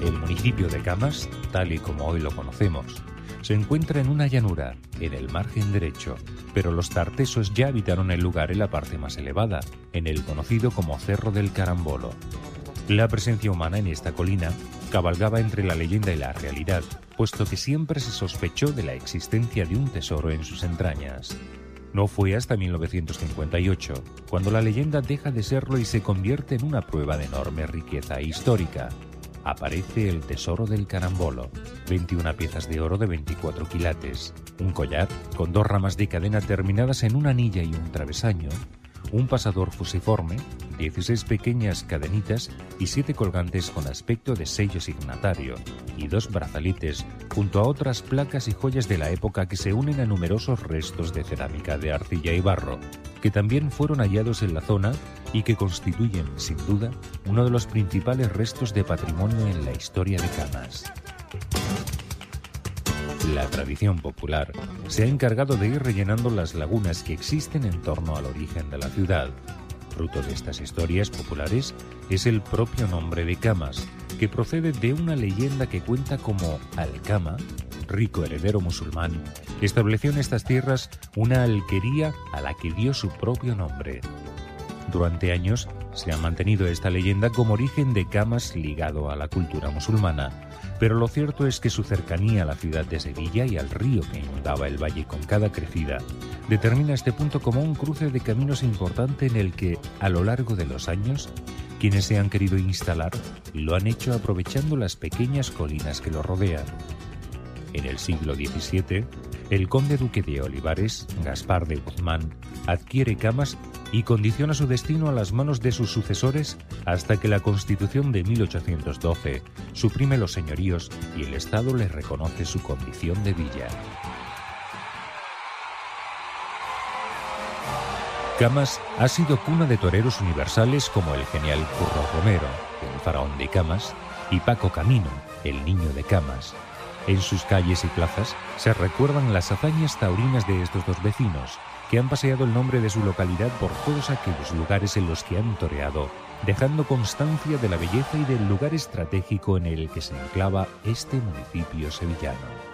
El municipio de Camas, tal y como hoy lo conocemos, se encuentra en una llanura, en el margen derecho, pero los tartesos ya habitaron el lugar en la parte más elevada, en el conocido como Cerro del Carambolo. La presencia humana en esta colina cabalgaba entre la leyenda y la realidad, puesto que siempre se sospechó de la existencia de un tesoro en sus entrañas. No fue hasta 1958, cuando la leyenda deja de serlo y se convierte en una prueba de enorme riqueza histórica. Aparece el tesoro del Carambolo, 21 piezas de oro de 24 quilates, un collar con 2 ramas de cadena terminadas en una anilla y un travesaño, un pasador fusiforme, 16 pequeñas cadenitas y 7 colgantes con aspecto de sello signatario, y 2 brazaletes, junto a otras placas y joyas de la época que se unen a numerosos restos de cerámica de arcilla y barro, que también fueron hallados en la zona y que constituyen, sin duda, uno de los principales restos de patrimonio en la historia de Camas. La tradición popular se ha encargado de ir rellenando las lagunas que existen en torno al origen de la ciudad. Fruto de estas historias populares es el propio nombre de Camas, que procede de una leyenda que cuenta cómo Al-Kama, rico heredero musulmán, estableció en estas tierras una alquería a la que dio su propio nombre. Durante años se ha mantenido esta leyenda como origen de Camas ligado a la cultura musulmana, pero lo cierto es que su cercanía a la ciudad de Sevilla y al río que inundaba el valle con cada crecida determina este punto como un cruce de caminos importante en el que, a lo largo de los años, quienes se han querido instalar lo han hecho aprovechando las pequeñas colinas que lo rodean. En el siglo XVII, el conde duque de Olivares, Gaspar de Guzmán, adquiere Camas y condiciona su destino a las manos de sus sucesores hasta que la Constitución de 1812 suprime los señoríos y el Estado les reconoce su condición de villa. Camas ha sido cuna de toreros universales como el genial Curro Romero, el faraón de Camas, y Paco Camino, el niño de Camas. En sus calles y plazas se recuerdan las hazañas taurinas de estos dos vecinos, que han paseado el nombre de su localidad por todos aquellos lugares en los que han toreado, dejando constancia de la belleza y del lugar estratégico en el que se enclava este municipio sevillano.